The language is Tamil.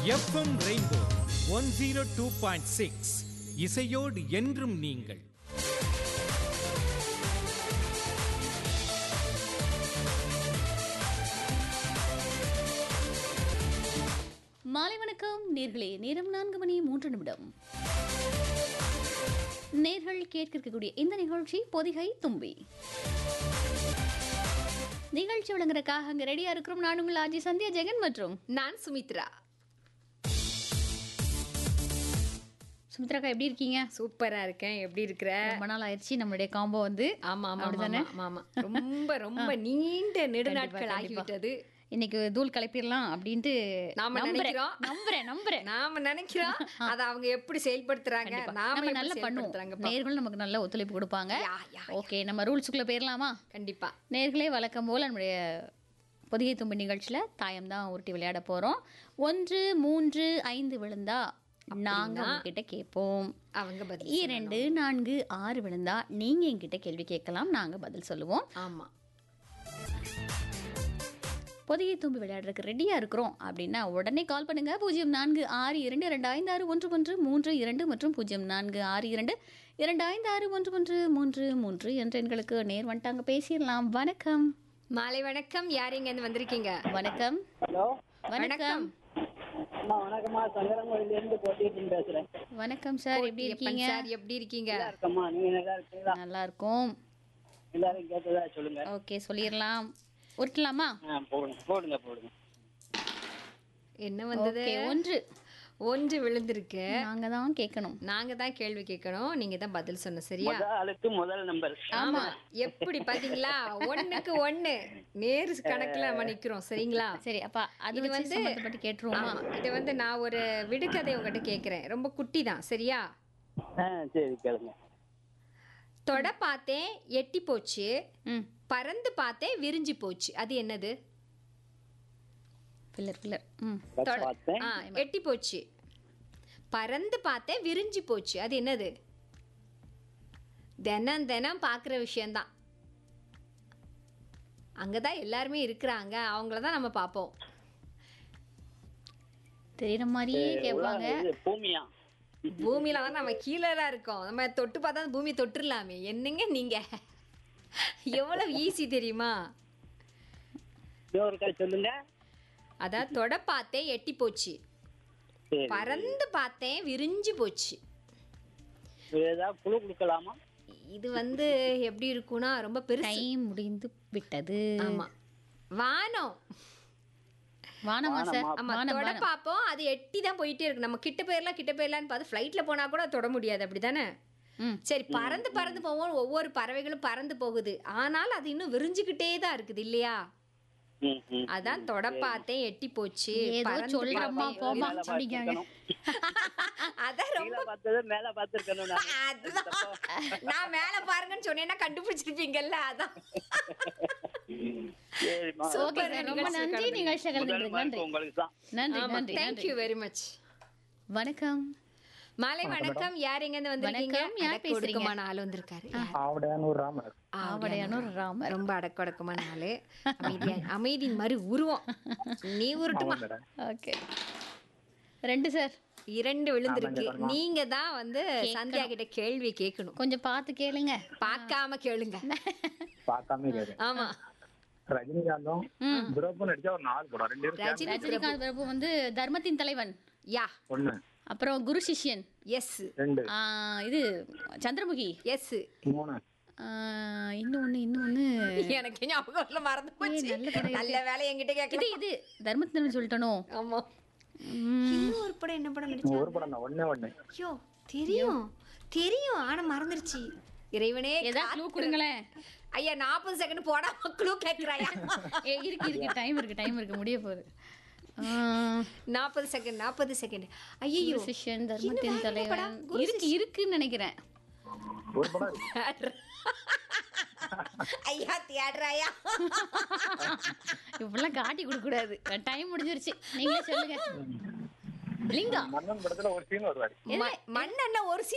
எஃப்எம் ரெயின்போ 102.6 இசையோடு என்றும் நீங்கள். மாலை வணக்கம் நேர்களே. நேரம் 4:03. நேர்கள் கேட்கக்கூடிய இந்த நிகழ்ச்சி பொதிகை தும்பி நிகழ்ச்சி வழங்குறதுக்காக அங்க ரெடியா இருக்கிறோம். நான் உங்கள் ஆஜி சந்தியா ஜெகன் மற்றும் நான் சுமித்ரா. சுமித்ராக்கா எப்படி இருக்கீங்க? சூப்பரா இருக்கேன். எப்படி இருக்கிற? ரொம்ப நாள் ஆயிடுச்சு நம்மளுடைய காம்போ வந்து. ஆமா ஆமா அப்படிதானே? ஆமா. ரொம்ப ரொம்ப நீண்ட நெடுநாட்கள் ஆகிவிட்டது. இன்னைக்கு தூள் கலப்பிடலாம் அப்படின்ட்டு நாம நினைக்கிறோம். நம்புறேன் நாம நினைக்கிறோம். அத அவங்க எப்படி செயல்படுத்துறாங்க, நம்ம நல்லா பண்ணுவோம். நேர்களும் நமக்கு நல்ல ஒத்துழைப்பு கொடுப்பாங்க. ஓகே, நம்ம ரூல்ஸுக்குள்ள போயிடலாமா? கண்டிப்பா. நேர்களே வழக்கம் போல நம்முடைய பொதிகை தும்பு நிகழ்ச்சியில தாயம் தான் உருட்டி விளையாட போறோம். 1, 3, 5 விழுந்தா நாங்க உங்ககிட்ட கேட்போம். அவங்க பதில் 2, 4, 6 விழுந்தா நீங்க என்கிட்ட கேள்வி கேட்கலாம். நாங்க பதில் சொல்லுவோம். ஆமா. பொதிகை தும்பி விளையாடுறதுக்கு ரெடியா இருக்கிறோம் அப்படின்னா உடனே கால் பண்ணுங்க. 0462256132 மற்றும் 0462256133 என்ற எண்களுக்கு நேர் வந்துட்டாங்க. பேசிடலாம். வணக்கம். மாலை வணக்கம். யார் இங்க இருந்து வந்திருக்கீங்க? வணக்கம். ஹலோ, வணக்கம். வணக்கம்மா. சங்கரங்கோயில இருந்து போட்டிட்டு பேசுறேன். வணக்கம் சார், எப்படி இருக்கீங்க? சார் எப்படி இருக்கீங்க? இருக்கம்மா, நீங்க நல்லா இருக்கீங்களா? நல்லா இருக்கும். எல்லாரும் கேட்டதா சொல்லுங்க. ஓகே, சொல்லிடலாம். உருட்டலாமா? போடுங்க. என்ன வந்தது? ஒன்று விழுந்திருக்கு. நாங்க தான் கேட்கணும். நாங்க தான் கேள்வி கேட்கணும். நீங்க தான் பதில் சொன்ன. சரியா? முதல் நம்பர். ஆமா. எப்படி பாத்தீங்களா? 1க்கு 1 நேரு கணக்குல நம்ம நிக்கிறோம். சரிங்களா? சரி, அப்ப அது வந்து சம்பந்தப்பட்டு கேட்டுருவோமா? இது வந்து நான் ஒரு விடுகதை உங்ககிட்ட கேக்குறேன். ரொம்ப குட்டி தான். சரியா? சரி, கேளுங்க. தொட பார்த்தேன் எட்டி போச்சு, பறந்து பார்த்தேன் விரிஞ்சு போச்சு. அது என்னது? எட்டி போச்சு, பறந்து பார்த்தேன் விரிஞ்சு போச்சு. அது என்னது? தினம் பாக்குற விஷயம்தான். அங்கதான் எல்லாருமே இருக்கிறாங்க. அவங்களதான் நம்ம பார்ப்போம். தெரியற மாதிரியே கேட்பாங்க. பூமியா? பூமியில தான் நம்ம கீழே இருக்கோம். நம்ம தொட்டு பார்த்தா பூமி தொட்டுடலாமே. என்னங்க நீங்க, எவ்வளவு ஈஸி தெரியுமா? சொல்லுங்க. அதான் தொட பார்த்தேன் எட்டி போச்சு, பறந்து பார்த்தேன் விரிஞ்சு போச்சு. குழு கொடுக்கலாமா? இது வந்து எப்படி இருக்கும்னா ரொம்ப பெருசு. டைம் முடிந்து விட்டது. ஆமா, வானம். வானமா சார்? ஆமா, தொட பாப்போம், அது எட்டி தான் போயிட்டே இருக்கு. நம்ம கிட்ட போயிடலான்னு பார்த்து ஃப்ளைட்ல போனா கூட தொட முடியாது. அப்படிதானே? சரி, பறந்து போவோம். ஒவ்வொரு பறவைகளும் பறந்து போகுது. ஆனால் அது இன்னும் விரிஞ்சுக்கிட்டே தான் இருக்குது இல்லையா? அதான் தொட பார்த்தேன் எட்டி போச்சு. நான் மேல பாருங்கன்னு சொன்னேன்னா கண்டுபிடிச்சிருப்பீங்கல்ல. அதான். ரொம்ப நன்றி. நன்றி. Thank you very much. வணக்கம். மாலை வணக்கம். யார் எங்க இருந்து வந்திருக்கீங்க? யார் பேசுறீங்க? ஆள் வந்திருக்காரு. ஆவடையானூர் ராமர். ரொம்ப அடக்கொடக்கமான ஆளு. அமைதியின் மாதிரி உருவம். நீ உருட்டுமா? Okay, 2 sir. 2 விழுந்திருக்கு. நீங்க தான் வந்து சந்தியா கிட்ட கேள்வி கேட்கணும். கொஞ்சம் பார்த்து கேளுங்க. பார்க்காம கேளுங்க. ஆமா. ரஜினிகாந்தும் பிரபு நடிச்சா ஒரு 4 படம். 2 ரஜினிகாந்த் பிரபு வந்து தர்மத்தின் தலைவன். யா. 1. அப்புறம் குரு சிஷ்யன். எஸ். 2. இது சந்திரமுகி. எஸ். 3. இன்னொன்னு எனக்கு ஞாபகம் இல்ல, மறந்து போச்சு. நல்ல வேலை என்கிட்ட கேக்குது. இது தர்மத்தின் சொல்லிட்டனோ? ஆமா. இன்னும் ஒரு படம் என்ன படம் நடிச்சா? ஒரு படம் தான். 1. ஐயோ, தெரியும் ஆனா மறந்துருச்சு. இறைவனே, ஏதாவது க்ளூ கொடுங்களேன். ஐயா, 40 செகண்ட் போடாம க்ளூ கேக்குறாயா? இருக்கு டைம் இருக்கு முடிய போகுது. 40 செகண்ட். ஐயோ, சிஷ்யன் தர்மத்தின் தலைவன் இருக்குன்னு நினைக்கிறேன். ஒரு படம். ஐயா, தியேட்டராயா? இப்பெல்லாம் காட்டி கொடுக்க கூடாது. டைம் முடிஞ்சிருச்சு. நீங்களே சொல்லுங்க. லிங்கா மன்னன் படத்துல ஒரு சீன் வருவாரு. மன்னன் ஒரு